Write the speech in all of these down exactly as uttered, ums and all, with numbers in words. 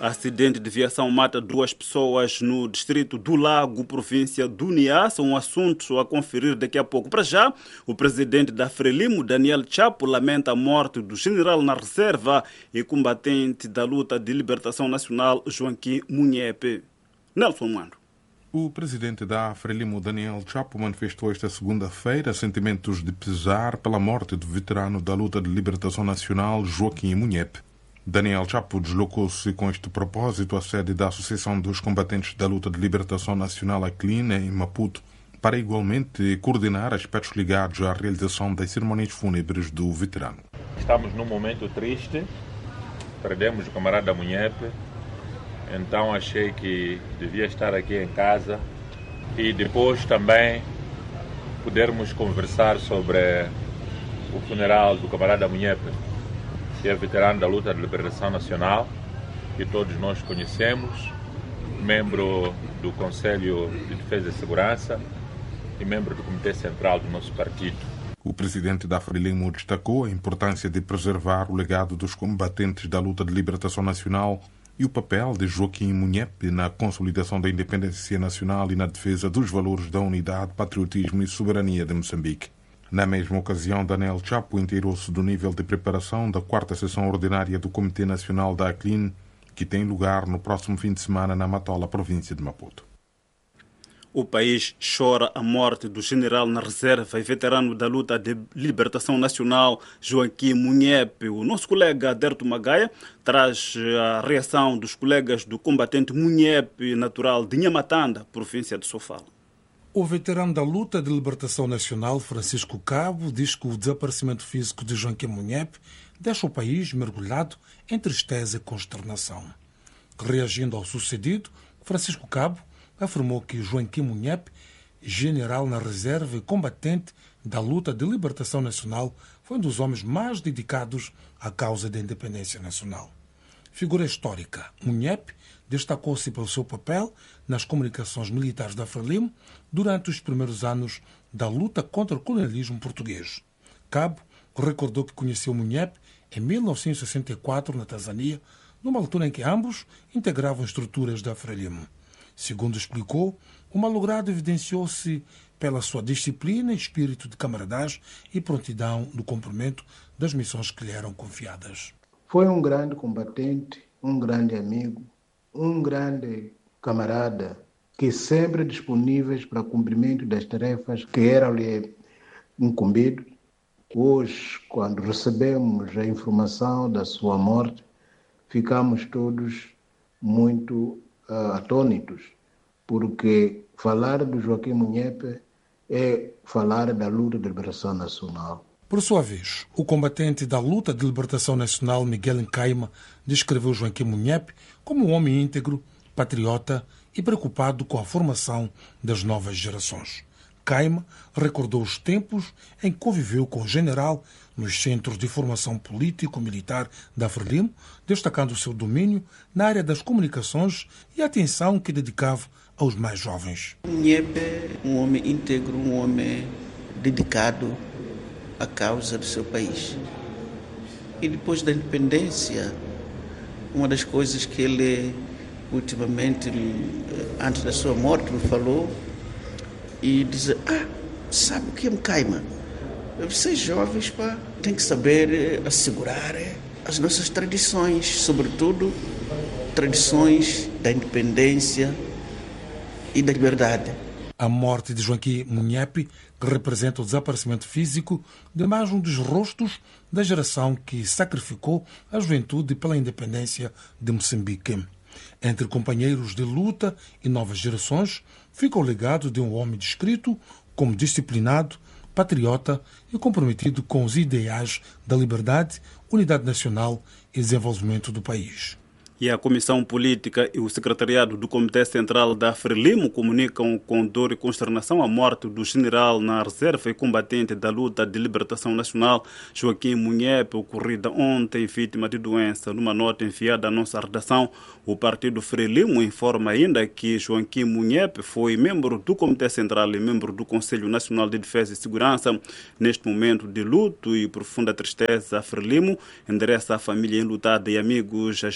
Acidente de viação mata duas pessoas no distrito do Lago, província do Niassa. Um assunto a conferir daqui a pouco. Para já, o presidente da Frelimo, Daniel Chapo, lamenta a morte do general na reserva e combatente da luta de libertação nacional, Joaquim Munhepe. Nelson Mando. O presidente da Frelimo, Daniel Chapo, manifestou esta segunda-feira sentimentos de pesar pela morte do veterano da luta de libertação nacional, Joaquim Munhepe. Daniel Chapo deslocou-se com este propósito à sede da Associação dos Combatentes da Luta de Libertação Nacional, a C L I N, em Maputo, para igualmente coordenar aspectos ligados à realização das cerimônias fúnebres do veterano. Estamos num momento triste, perdemos o camarada Munhepe, então achei que devia estar aqui em casa e depois também podermos conversar sobre o funeral do camarada Munhepe, que é veterano da luta de libertação nacional, que todos nós conhecemos, membro do Conselho de Defesa e Segurança e membro do Comitê Central do nosso partido. O presidente da Frelimo destacou a importância de preservar o legado dos combatentes da luta de libertação nacional e o papel de Joaquim Munhepe na consolidação da independência nacional e na defesa dos valores da unidade, patriotismo e soberania de Moçambique. Na mesma ocasião, Daniel Chapo inteirou-se do nível de preparação da quarta sessão ordinária do Comitê Nacional da A C L I N, que tem lugar no próximo fim de semana na Matola, província de Maputo. O país chora a morte do general na reserva e veterano da luta de libertação nacional, Joaquim Munhepe. O nosso colega Aderto Magaia traz a reação dos colegas do combatente Munhepe, natural de Nhamatanda, província de Sofala. O veterano da luta de libertação nacional, Francisco Cabo, diz que o desaparecimento físico de Joaquim Munhepe deixa o país mergulhado em tristeza e consternação. Reagindo ao sucedido, Francisco Cabo afirmou que Joaquim Munhepe, general na reserva e combatente da luta de libertação nacional, foi um dos homens mais dedicados à causa da independência nacional. Figura histórica, Munhepe destacou-se pelo seu papel nas comunicações militares da Frelimo durante os primeiros anos da luta contra o colonialismo português. Cabo recordou que conheceu Munhepe em mil novecentos e sessenta e quatro na Tanzânia, numa altura em que ambos integravam estruturas da Frelimo. Segundo explicou, o malogrado evidenciou-se pela sua disciplina, espírito de camaradagem e prontidão no cumprimento das missões que lhe eram confiadas. Foi um grande combatente, um grande amigo, um grande camarada, que sempre disponíveis para o cumprimento das tarefas que eram-lhe incumbidas. Hoje, quando recebemos a informação da sua morte, ficamos todos muito uh, atônitos, porque falar do Joaquim Munhepe é falar da luta de liberação nacional. Por sua vez, o combatente da luta de libertação nacional, Miguel Nkaima, descreveu Joaquim Munhepe como um homem íntegro, patriota e preocupado com a formação das novas gerações. Nkaima recordou os tempos em que conviveu com o general nos centros de formação político-militar da Frelimo, destacando o seu domínio na área das comunicações e a atenção que dedicava aos mais jovens. Munhepe é um homem íntegro, um homem dedicado à causa do seu país. E depois da independência, uma das coisas que ele ultimamente, antes da sua morte, me falou e dizer, ah, sabe o que é Nkaima? Vocês jovens pá, têm que saber assegurar as nossas tradições, sobretudo tradições da independência e da liberdade. A morte de Joaquim Munhepe, que representa o desaparecimento físico de mais um dos rostos da geração que sacrificou a juventude pela independência de Moçambique. Entre companheiros de luta e novas gerações, fica o legado de um homem descrito como disciplinado, patriota e comprometido com os ideais da liberdade, unidade nacional e desenvolvimento do país. E a Comissão Política e o Secretariado do Comitê Central da Frelimo comunicam com dor e consternação a morte do general na reserva e combatente da luta de libertação nacional, Joaquim Munhepe, ocorrida ontem, vítima de doença. Numa nota enviada à nossa redação, o Partido Frelimo informa ainda que Joaquim Munhepe foi membro do Comitê Central e membro do Conselho Nacional de Defesa e Segurança. Neste momento de luto e profunda tristeza, a Frelimo endereça à família enlutada e amigos as mais sentidas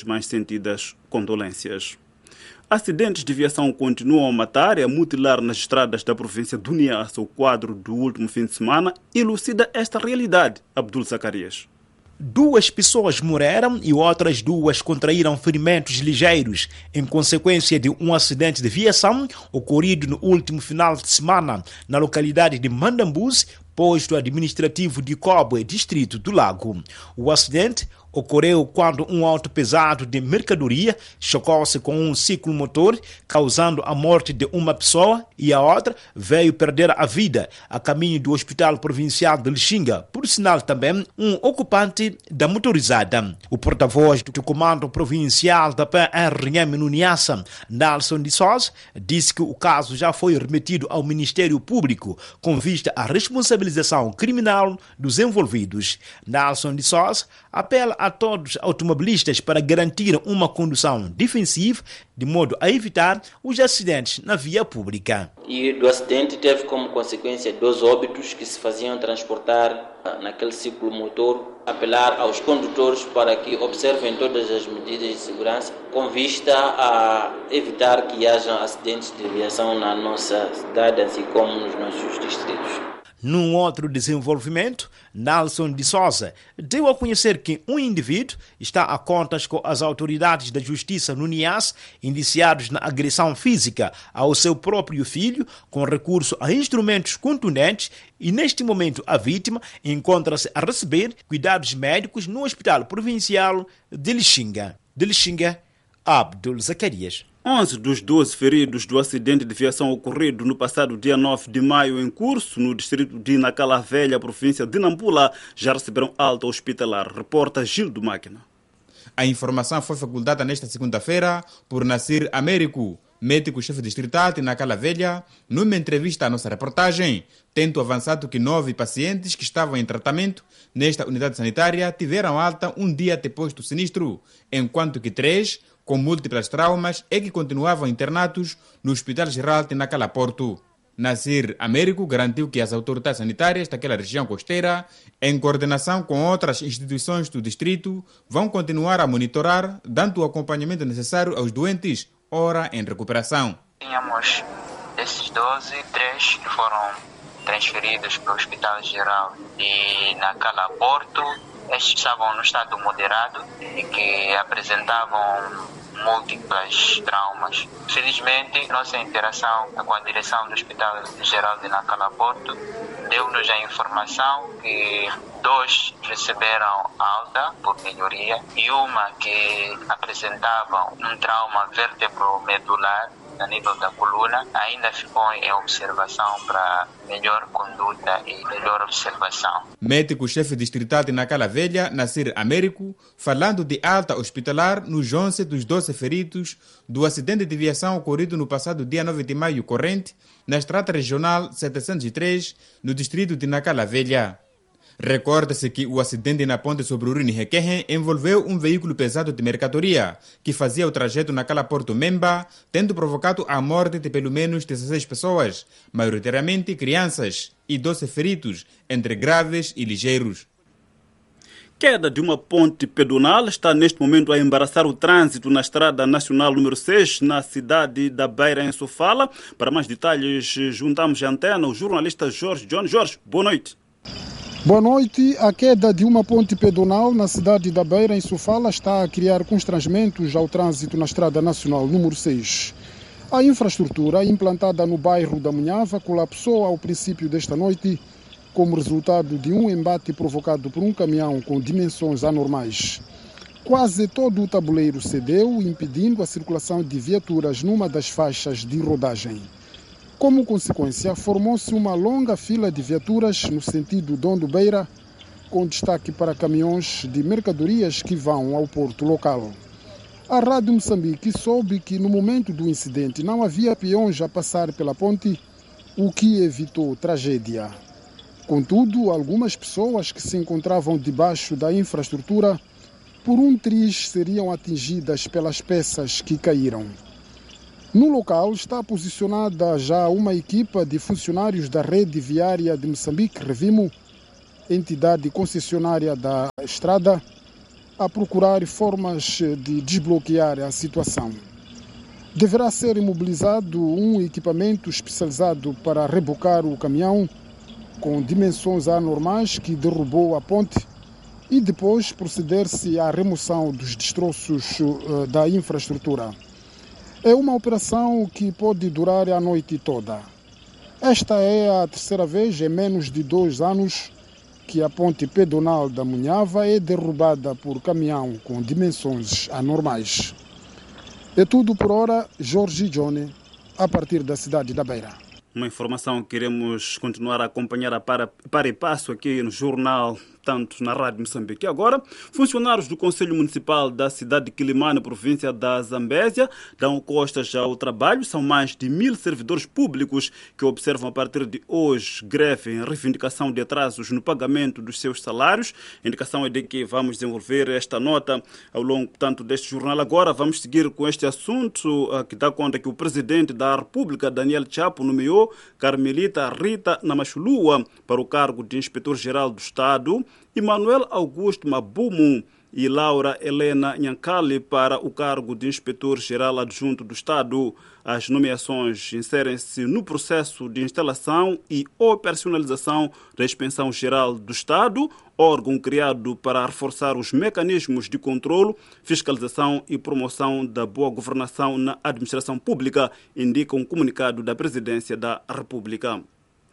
sentidas condolências. Acidentes de viação continuam a matar e a mutilar nas estradas da província do Niassa. O quadro do último fim de semana elucida esta realidade. Abdul Zacarias. Duas pessoas morreram e outras duas contraíram ferimentos ligeiros em consequência de um acidente de viação ocorrido no último final de semana na localidade de Mandambus, posto administrativo de Cobre, distrito do Lago. O acidente ocorreu quando um auto pesado de mercadoria chocou-se com um ciclomotor, causando a morte de uma pessoa, e a outra veio perder a vida a caminho do Hospital Provincial de Lixinga, por sinal também um ocupante da motorizada. O porta-voz do Comando Provincial da P R M no Niassa, Nelson de Souza, disse que o caso já foi remetido ao Ministério Público com vista à responsabilização criminal dos envolvidos. Nelson de Souza apela a todos os automobilistas para garantir uma condução defensiva, de modo a evitar os acidentes na via pública. E do acidente teve como consequência dois óbitos que se faziam transportar naquele ciclomotor. Apelar aos condutores para que observem todas as medidas de segurança com vista a evitar que haja acidentes de viação na nossa cidade, assim como nos nossos distritos. Num outro desenvolvimento, Nelson de Souza deu a conhecer que um indivíduo está a contas com as autoridades da justiça no Niassa, indiciados na agressão física ao seu próprio filho, com recurso a instrumentos contundentes, e neste momento a vítima encontra-se a receber cuidados médicos no Hospital Provincial de Lixinga. De Lixinga, Abdul Zacarias. onze dos doze feridos do acidente de viação ocorrido no passado dia nove de maio em curso no distrito de Nacala Velha, província de Nampula, já receberam alta hospitalar. Reporta Gil do Máquina. A informação foi facultada nesta segunda-feira por Nasir Américo, médico-chefe distrital de Nacala Velha, numa entrevista à nossa reportagem, tendo avançado que nove pacientes que estavam em tratamento nesta unidade sanitária tiveram alta um dia depois do sinistro, enquanto que três com múltiplas traumas é que continuavam internados no Hospital Geral de Nacala Porto. Nasir Américo garantiu que as autoridades sanitárias daquela região costeira, em coordenação com outras instituições do distrito, vão continuar a monitorar, dando o acompanhamento necessário aos doentes, ora em recuperação. Tínhamos desses doze, três que foram transferidos para o Hospital Geral de Nacala Porto. Estes estavam no estado moderado e que apresentavam múltiplas traumas. Felizmente, nossa interação com a direção do Hospital Geral de Nacala Porto deu-nos a informação que dois receberam alta por melhoria e uma que apresentava um trauma vertebromedular a nível da coluna ainda ficou em observação para melhor conduta e melhor observação. Médico-chefe distrital de Nacala Velha, Nasir Américo, falando de alta hospitalar nos onze dos doze feridos do acidente de viação ocorrido no passado dia nove de maio corrente, na estrada regional setecentos e três, no distrito de Nacala Velha. Recorda-se que o acidente na ponte sobre o Rini Requehe envolveu um veículo pesado de mercadoria que fazia o trajeto naquela Porto Memba, tendo provocado a morte de pelo menos dezesseis pessoas, maioritariamente crianças, e doze feridos, entre graves e ligeiros. Queda de uma ponte pedonal está neste momento a embaraçar o trânsito na Estrada Nacional número seis, na cidade da Beira, em Sofala. Para mais detalhes, juntamos a antena o jornalista Jorge John. Jorge, boa noite. Boa noite. A queda de uma ponte pedonal na cidade da Beira, em Sofala, está a criar constrangimentos ao trânsito na Estrada Nacional número seis. A infraestrutura implantada no bairro da Munhava colapsou ao princípio desta noite, como resultado de um embate provocado por um caminhão com dimensões anormais. Quase todo o tabuleiro cedeu, impedindo a circulação de viaturas numa das faixas de rodagem. Como consequência, formou-se uma longa fila de viaturas no sentido Dondo Beira, com destaque para caminhões de mercadorias que vão ao porto local. A Rádio Moçambique soube que no momento do incidente não havia peões a passar pela ponte, o que evitou tragédia. Contudo, algumas pessoas que se encontravam debaixo da infraestrutura, por um triz, seriam atingidas pelas peças que caíram. No local está posicionada já uma equipa de funcionários da Rede Viária de Moçambique, Revimo, entidade concessionária da estrada, a procurar formas de desbloquear a situação. Deverá ser imobilizado um equipamento especializado para rebocar o caminhão com dimensões anormais que derrubou a ponte e depois proceder-se à remoção dos destroços da infraestrutura. É uma operação que pode durar a noite toda. Esta é a terceira vez em menos de dois anos que a ponte pedonal da Munhava é derrubada por caminhão com dimensões anormais. É tudo por hora, Jorge Johnny, a partir da cidade da Beira. Uma informação que iremos continuar a acompanhar a para, para e passo aqui no jornal, tanto na Rádio Moçambique. Agora, funcionários do Conselho Municipal da cidade de Quilimane, província da Zambésia, dão costas ao trabalho. São mais de mil servidores públicos que observam a partir de hoje greve em reivindicação de atrasos no pagamento dos seus salários. A indicação é de que vamos desenvolver esta nota ao longo, portanto, deste jornal. Agora, vamos seguir com este assunto uh, que dá conta que o presidente da República, Daniel Chapo, nomeou Carmelita Rita Namachulua para o cargo de inspetor-geral do Estado, e Manuel Augusto Mabumu e Laura Helena Nhankali para o cargo de inspetor-geral adjunto do Estado. As nomeações inserem-se no processo de instalação e operacionalização da Inspeção Geral do Estado, órgão criado para reforçar os mecanismos de controlo, fiscalização e promoção da boa governação na administração pública, indica um comunicado da Presidência da República.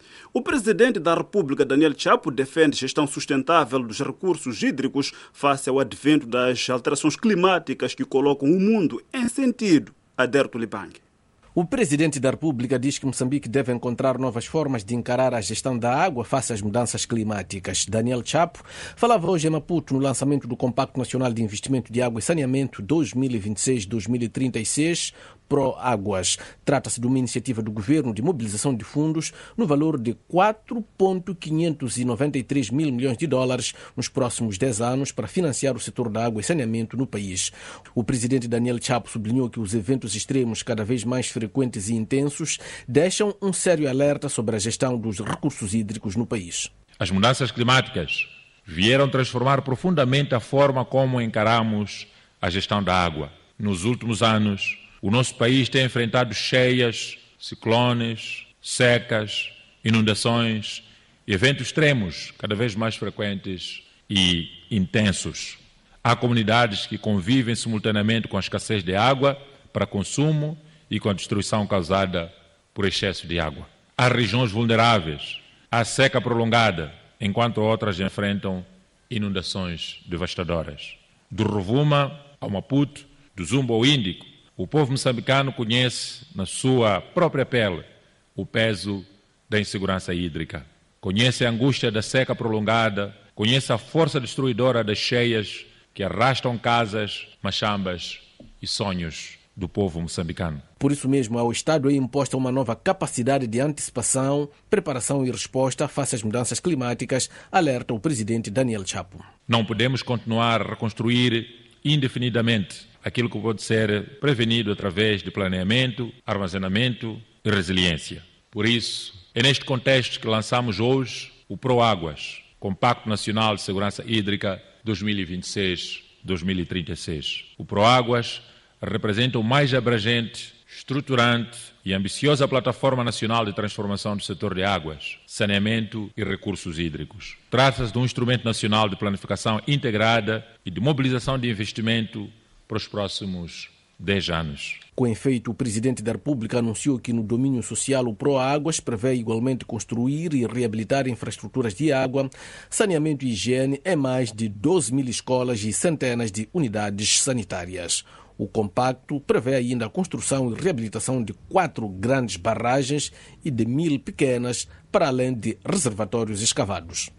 O presidente da República, Daniel Chapo, defende gestão sustentável dos recursos hídricos face ao advento das alterações climáticas que colocam o mundo em sentido. Aderto Libang. O presidente da República diz que Moçambique deve encontrar novas formas de encarar a gestão da água face às mudanças climáticas. Daniel Chapo falava hoje em Maputo no lançamento do Compacto Nacional de Investimento de Água e Saneamento dois mil e vinte e seis a dois mil e trinta e seis, Pro-Águas. Trata-se de uma iniciativa do governo de mobilização de fundos no valor de quatro vírgula quinhentos e noventa e três mil milhões de dólares nos próximos dez anos para financiar o setor da água e saneamento no país. O presidente Daniel Chapo sublinhou que os eventos extremos cada vez mais frequentes e intensos deixam um sério alerta sobre a gestão dos recursos hídricos no país. As mudanças climáticas vieram transformar profundamente a forma como encaramos a gestão da água. Nos últimos anos, o nosso país tem enfrentado cheias, ciclones, secas, inundações e eventos extremos cada vez mais frequentes e intensos. Há comunidades que convivem simultaneamente com a escassez de água para consumo e com a destruição causada por excesso de água. Há regiões vulneráveis, há seca prolongada, enquanto outras enfrentam inundações devastadoras. Do Rovuma ao Maputo, do Zumbo ao Índico, o povo moçambicano conhece na sua própria pele o peso da insegurança hídrica. Conhece a angústia da seca prolongada, conhece a força destruidora das cheias que arrastam casas, machambas e sonhos do povo moçambicano. Por isso mesmo, ao Estado é imposta uma nova capacidade de antecipação, preparação e resposta face às mudanças climáticas, alerta o presidente Daniel Chapo. Não podemos continuar a reconstruir indefinidamente aquilo que pode ser prevenido através de planeamento, armazenamento e resiliência. Por isso, é neste contexto que lançamos hoje o Pro-Águas, Compacto Nacional de Segurança Hídrica dois mil e vinte e seis a dois mil e trinta e seis. O Pro-Águas representa o mais abrangente, estruturante e ambiciosa plataforma nacional de transformação do setor de águas, saneamento e recursos hídricos. Trata-se de um instrumento nacional de planificação integrada e de mobilização de investimento para os próximos dez anos. Com efeito, o presidente da República anunciou que no domínio social o Pro-Águas prevê igualmente construir e reabilitar infraestruturas de água, saneamento e higiene em mais de doze mil escolas e centenas de unidades sanitárias. O compacto prevê ainda a construção e reabilitação de quatro grandes barragens e de mil pequenas, para além de reservatórios escavados.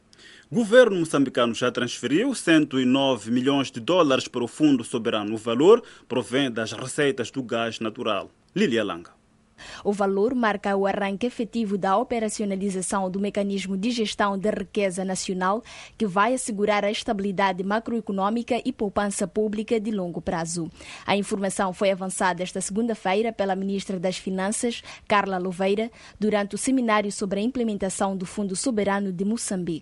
O governo moçambicano já transferiu cento e nove milhões de dólares para o Fundo Soberano. O valor provém das receitas do gás natural. Lília Langa. O valor marca o arranque efetivo da operacionalização do mecanismo de gestão da riqueza nacional, que vai assegurar a estabilidade macroeconômica e poupança pública de longo prazo. A informação foi avançada esta segunda-feira pela ministra das Finanças, Carla Louveira, durante o seminário sobre a implementação do Fundo Soberano de Moçambique.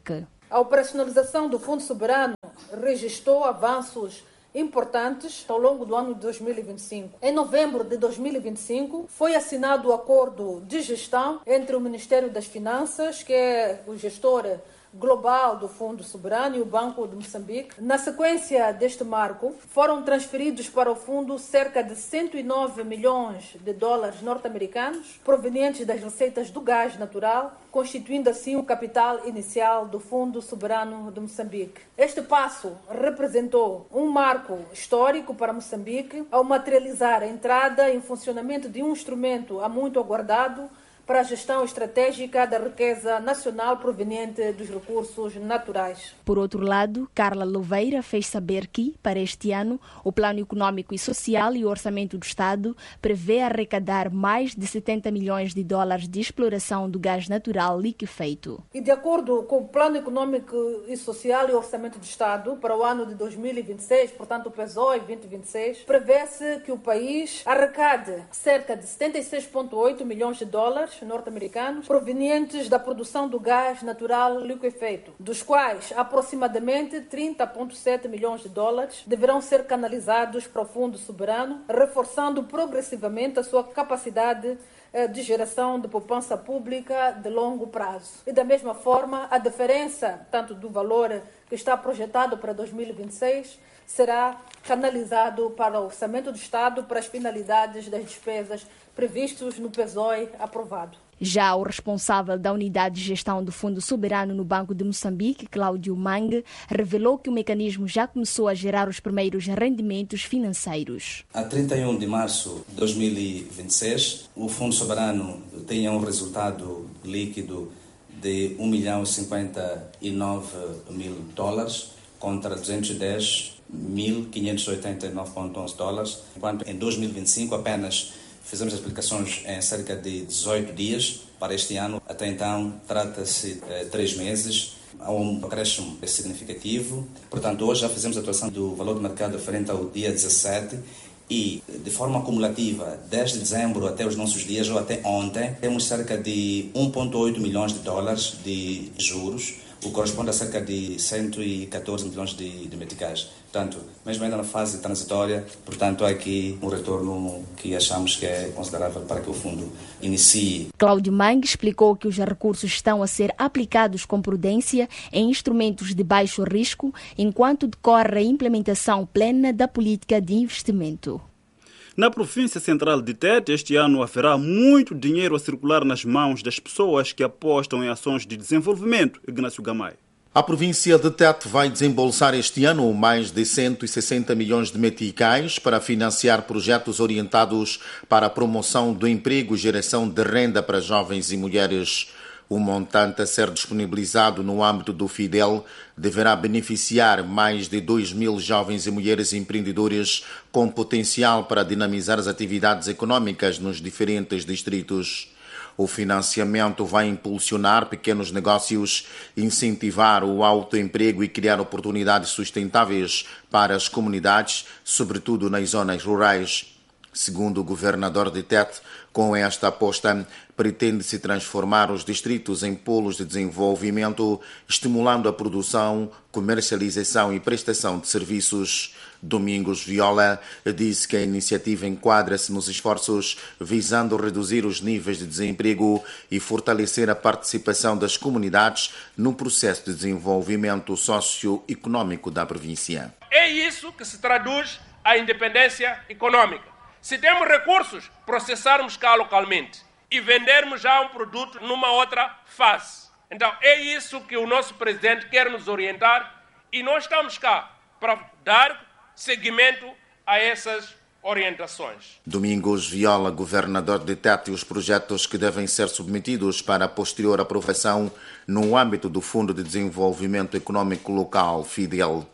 A operacionalização do Fundo Soberano registrou avanços importantes ao longo do ano de dois mil e vinte e cinco. Em novembro de dois mil e vinte e cinco, foi assinado o acordo de gestão entre o Ministério das Finanças, que é o gestor global do Fundo Soberano, e o Banco de Moçambique. Na sequência deste marco, foram transferidos para o fundo cerca de cento e nove milhões de dólares norte-americanos, provenientes das receitas do gás natural, constituindo assim o capital inicial do Fundo Soberano de Moçambique. Este passo representou um marco histórico para Moçambique, ao materializar a entrada em funcionamento de um instrumento há muito aguardado para a gestão estratégica da riqueza nacional proveniente dos recursos naturais. Por outro lado, Carla Louveira fez saber que, para este ano, o Plano Econômico e Social e o Orçamento do Estado prevê arrecadar mais de setenta milhões de dólares de exploração do gás natural liquefeito. E de acordo com o Plano Econômico e Social e o Orçamento do Estado, para o ano de dois mil e vinte e seis, portanto o P E S O E vinte e vinte e seis, prevê-se que o país arrecade cerca de setenta e seis vírgula oito milhões de dólares norte-americanos provenientes da produção do gás natural liquefeito, dos quais aproximadamente trinta vírgula sete milhões de dólares deverão ser canalizados para o Fundo Soberano, reforçando progressivamente a sua capacidade de geração de poupança pública de longo prazo. E da mesma forma, a diferença, tanto do valor que está projetado para dois mil e vinte e seis, será canalizado para o Orçamento do Estado para as finalidades das despesas previstos no P E S O E aprovado. Já o responsável da Unidade de Gestão do Fundo Soberano no Banco de Moçambique, Cláudio Mangue, revelou que o mecanismo já começou a gerar os primeiros rendimentos financeiros. A trinta e um de março de dois mil e vinte e seis, o Fundo Soberano tem um resultado líquido de um milhão e cinquenta e nove mil dólares contra duzentos e dez mil quinhentos e oitenta e nove vírgula onze dólares, enquanto em dois mil e vinte e cinco apenas fizemos as aplicações em cerca de dezoito dias. Para este ano, até então, trata-se de três meses. Há um acréscimo significativo. Portanto, hoje já fizemos a atuação do valor de mercado referente ao dia dezessete e, de forma acumulativa, desde dezembro até os nossos dias, ou até ontem, temos cerca de um vírgula oito milhões de dólares de juros, o que corresponde a cerca de cento e catorze milhões de, de meticais. Portanto, mesmo ainda na fase transitória, portanto, há aqui um retorno que achamos que é considerável para que o fundo inicie. Cláudio Mangue explicou que os recursos estão a ser aplicados com prudência em instrumentos de baixo risco, enquanto decorre a implementação plena da política de investimento. Na província central de Tete, este ano haverá muito dinheiro a circular nas mãos das pessoas que apostam em ações de desenvolvimento. Ignácio Gamay. A província de Tete vai desembolsar este ano mais de cento e sessenta milhões de meticais para financiar projetos orientados para a promoção do emprego e geração de renda para jovens e mulheres. O montante a ser disponibilizado no âmbito do Fidel deverá beneficiar mais de dois mil jovens e mulheres empreendedores com potencial para dinamizar as atividades econômicas nos diferentes distritos. O financiamento vai impulsionar pequenos negócios, incentivar o autoemprego e criar oportunidades sustentáveis para as comunidades, sobretudo nas zonas rurais. Segundo o governador de Tete, com esta aposta, pretende-se transformar os distritos em polos de desenvolvimento, estimulando a produção, comercialização e prestação de serviços. Domingos Viola disse que a iniciativa enquadra-se nos esforços visando reduzir os níveis de desemprego e fortalecer a participação das comunidades no processo de desenvolvimento socioeconômico da província. É isso que se traduz a independência econômica. Se temos recursos, processarmos cá localmente e vendermos já um produto numa outra fase. Então, é isso que o nosso presidente quer nos orientar e nós estamos cá para dar seguimento a essas orientações. Domingos Viola, governador de Tete, os projetos que devem ser submetidos para a posterior aprovação no âmbito do Fundo de Desenvolvimento Econômico Local, Fidel.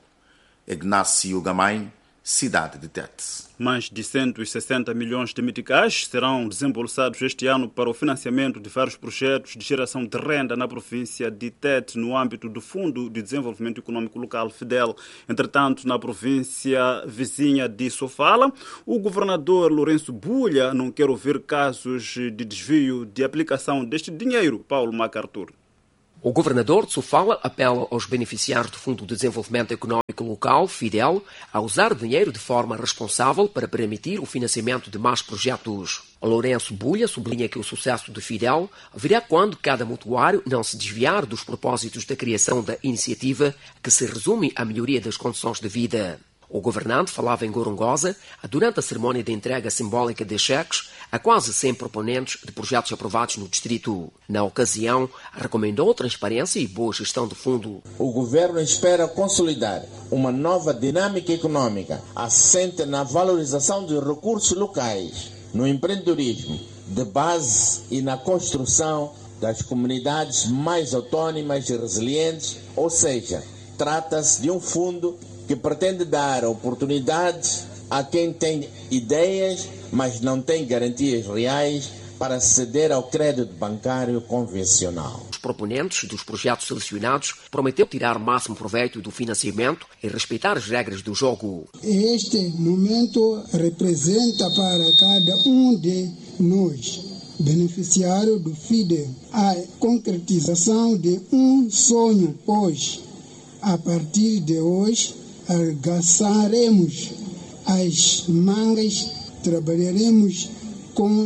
Ignácio Gamay, cidade de Tete. Mais de cento e sessenta milhões de meticais serão desembolsados este ano para o financiamento de vários projetos de geração de renda na província de Tete, no âmbito do Fundo de Desenvolvimento Econômico Local, Fidel. Entretanto, na província vizinha de Sofala, o governador Lourenço Bulha não quer ouvir casos de desvio de aplicação deste dinheiro. Paulo MacArthur. O governador de Sofala apela aos beneficiários do Fundo de Desenvolvimento Econômico Local, FIDEL, a usar dinheiro de forma responsável para permitir o financiamento de mais projetos. Lourenço Bulha sublinha que o sucesso do FIDEL virá quando cada mutuário não se desviar dos propósitos da criação da iniciativa, que se resume à melhoria das condições de vida. O governante falava em Gorongosa durante a cerimónia de entrega simbólica de cheques a quase cem proponentes de projetos aprovados no distrito. Na ocasião, recomendou transparência e boa gestão do fundo. O governo espera consolidar uma nova dinâmica econômica assente na valorização de recursos locais, no empreendedorismo de base e na construção das comunidades mais autônomas e resilientes, ou seja, trata-se de um fundo que pretende dar oportunidades a quem tem ideias, mas não tem garantias reais para aceder ao crédito bancário convencional. Os proponentes dos projetos selecionados prometeu tirar o máximo proveito do financiamento e respeitar as regras do jogo. Este momento representa para cada um de nós, beneficiário do FIDEL, a concretização de um sonho, pois, a partir de hoje, arregaçaremos as mangas, trabalharemos com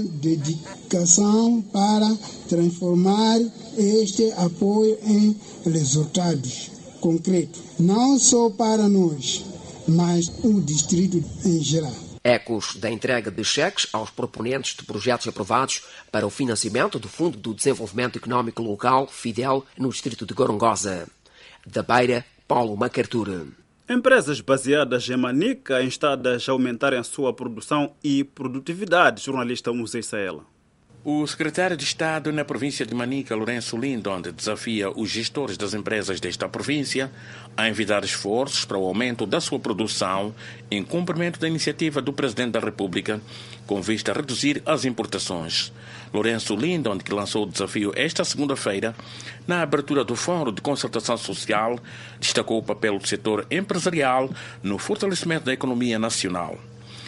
dedicação para transformar este apoio em resultados concretos, não só para nós, mas o distrito em geral. Ecos da entrega de cheques aos proponentes de projetos aprovados para o financiamento do Fundo do Desenvolvimento Econômico Local, FIDEL, no distrito de Gorongosa. Da Beira, Paulo MacArthur. Empresas baseadas em Manica instadas a aumentarem a sua produção e produtividade. Jornalista Moisés Saela. O secretário de Estado na província de Manica, Lourenço Lindon, desafia os gestores das empresas desta província a envidar esforços para o aumento da sua produção em cumprimento da iniciativa do Presidente da República, com vista a reduzir as importações. Lourenço Lindon, que lançou o desafio esta segunda-feira, na abertura do Fórum de Concertação Social, destacou o papel do setor empresarial no fortalecimento da economia nacional.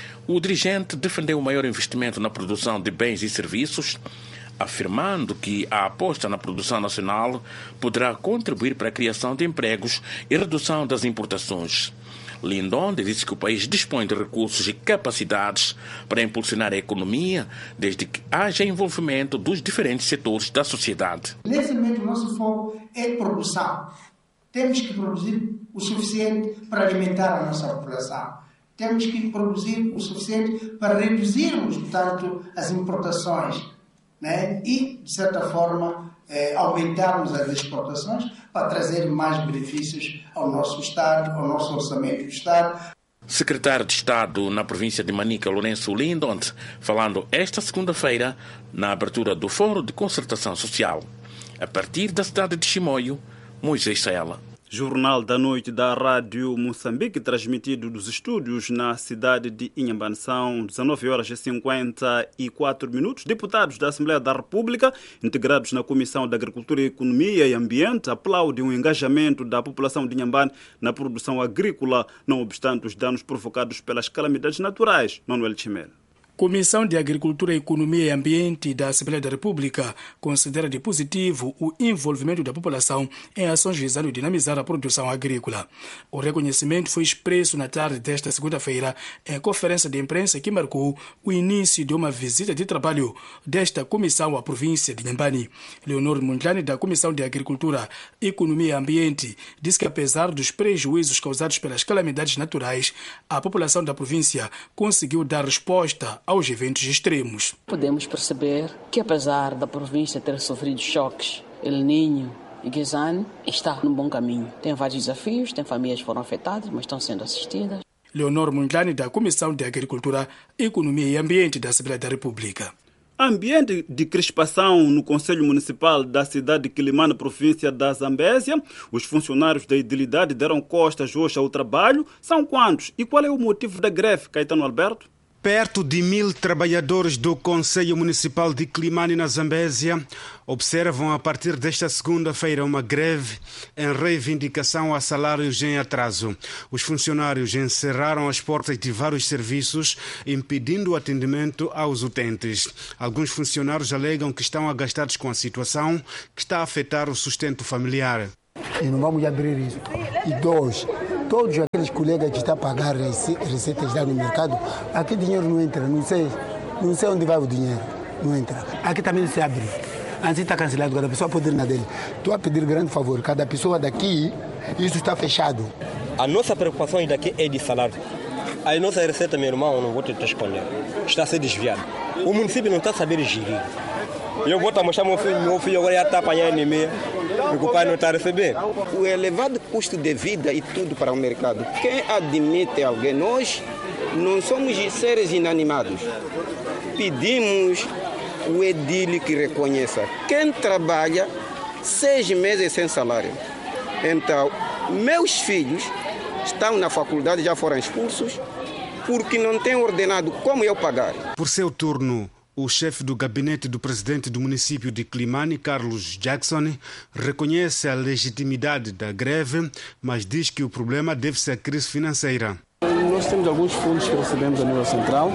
O dirigente defendeu o maior investimento na produção de bens e serviços, afirmando que a aposta na produção nacional poderá contribuir para a criação de empregos e redução das importações. Lindon disse que o país dispõe de recursos e capacidades para impulsionar a economia, desde que haja envolvimento dos diferentes setores da sociedade. Nesse momento, o nosso foco é produção. Temos que produzir o suficiente para alimentar a nossa população. Temos que produzir o suficiente para reduzirmos, portanto, as importações, né? E, de certa forma, eh, aumentarmos as exportações para trazer mais benefícios ao nosso Estado, ao nosso orçamento do Estado. Secretário de Estado na província de Manica, Lourenço Lindon, falando esta segunda-feira na abertura do Fórum de Concertação Social. A partir da cidade de Chimoio, Moisés Saela. Jornal da Noite da Rádio Moçambique, transmitido dos estúdios na cidade de Inhambane. São dezenove horas e cinquenta e quatro minutos. Deputados da Assembleia da República, integrados na Comissão de Agricultura, Economia e Ambiente, aplaudem o engajamento da população de Inhambane na produção agrícola, não obstante os danos provocados pelas calamidades naturais. Manuel Chimel. Comissão de Agricultura, Economia e Ambiente da Assembleia da República considera de positivo o envolvimento da população em ações visando dinamizar a produção agrícola. O reconhecimento foi expresso na tarde desta segunda-feira em conferência de imprensa que marcou o início de uma visita de trabalho desta comissão à província de Inhambane. Leonor Mundlane, da Comissão de Agricultura, Economia e Ambiente, disse que apesar dos prejuízos causados pelas calamidades naturais, a população da província conseguiu dar resposta aos eventos extremos. Podemos perceber que, apesar da província ter sofrido choques, El Niño e Guizane, está num bom caminho. Tem vários desafios, tem famílias que foram afetadas, mas estão sendo assistidas. Leonor Mundlane, da Comissão de Agricultura, Economia e Ambiente da Assembleia da República. Ambiente de crispação no Conselho Municipal da cidade de Quilimane, província da Zambésia. Os funcionários da idilidade deram costas hoje ao trabalho. São quantos? E qual é o motivo da greve, Caetano Alberto? Perto de mil trabalhadores do Conselho Municipal de Climane, na Zambésia, observam a partir desta segunda-feira uma greve em reivindicação a salários em atraso. Os funcionários encerraram as portas de vários serviços, impedindo o atendimento aos utentes. Alguns funcionários alegam que estão agastados com a situação, que está a afetar o sustento familiar. E não vamos abrir isso. E dois, todos aqueles colegas que estão a pagar receitas lá no mercado, aqui dinheiro não entra, não sei, não sei onde vai o dinheiro, não entra. Aqui também não se abre. Antes está cancelado, cada pessoa pode ir na dele. Estou a pedir grande favor, cada pessoa daqui, isso está fechado. A nossa preocupação daqui é de salário. A nossa receita, meu irmão, não vou te esconder, está a ser desviada. O município não está a saber gerir. Eu vou mostrar meu filho, meu filho agora já está apanhando em mim, porque o pai não está a receber. O elevado custo de vida e tudo para o mercado. Quem admite alguém? Nós não somos seres inanimados. Pedimos o edil que reconheça. Quem trabalha seis meses sem salário. Então, meus filhos estão na faculdade, já foram expulsos, porque não têm ordenado como eu pagar. Por seu turno, o chefe do gabinete do presidente do município de Climane, Carlos Jackson, reconhece a legitimidade da greve, mas diz que o problema deve-se à crise financeira. Nós temos alguns fundos que recebemos a nível central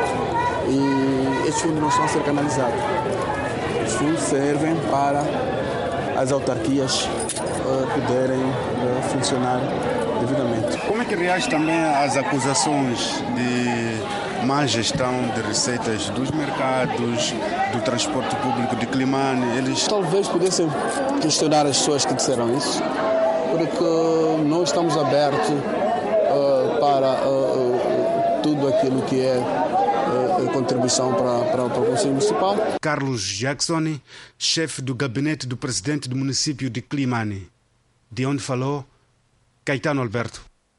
e estes fundos não estão a ser canalizados. Os fundos servem para as autarquias uh, poderem uh, funcionar devidamente. Como é que reage também às acusações de má gestão de receitas dos mercados, do transporte público de Climane? Eles talvez pudessem questionar as pessoas que disseram isso, porque nós estamos abertos uh, para uh, uh, tudo aquilo que é uh, contribuição para, para, para o Conselho Municipal. Carlos Jackson, chefe do gabinete do presidente do município de Climane, de onde falou Caetano Alberto.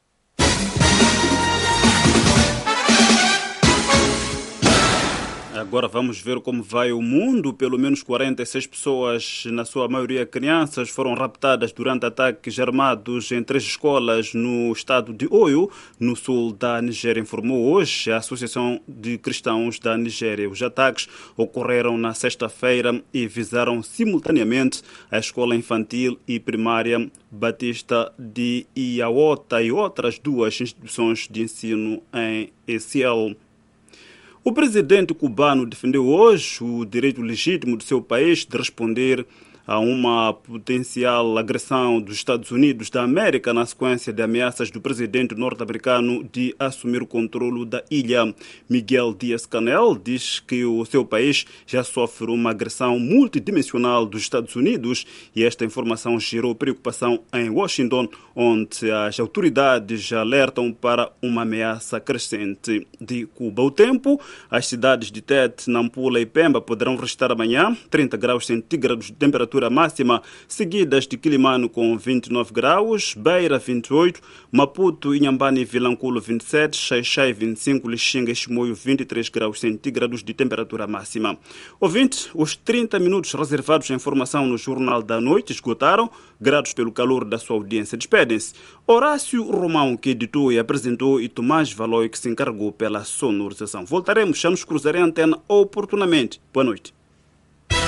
Agora vamos ver como vai o mundo. Pelo menos quarenta e seis pessoas, na sua maioria crianças, foram raptadas durante ataques armados em três escolas no estado de Oyo, no sul da Nigéria, informou hoje a Associação de Cristãos da Nigéria. Os ataques ocorreram na sexta-feira e visaram simultaneamente a escola infantil e primária Batista de Iawota e outras duas instituições de ensino em Eciel. O presidente cubano defendeu hoje o direito legítimo do seu país de responder a uma potencial agressão dos Estados Unidos da América na sequência de ameaças do presidente norte-americano de assumir o controle da ilha. Miguel Díaz-Canel diz que o seu país já sofre uma agressão multidimensional dos Estados Unidos e esta informação gerou preocupação em Washington, onde as autoridades alertam para uma ameaça crescente de Cuba. O tempo, as cidades de Tete, Nampula e Pemba poderão registrar amanhã trinta graus centígrados de temperatura máxima, seguidas de Quilimano com vinte e nove graus, Beira vinte e oito, Maputo, Inhambane e Vilanculo vinte e sete, Xai-Xai vinte e cinco, Lixinga e Chimoio vinte e três graus centígrados de temperatura máxima. Ouvinte, os trinta minutos reservados à informação no Jornal da Noite esgotaram, gratos pelo calor da sua audiência. Despedem-se Horácio Romão, que editou e apresentou, e Tomás Valoi, que se encarregou pela sonorização. Voltaremos a nos cruzar em antena oportunamente. Boa noite.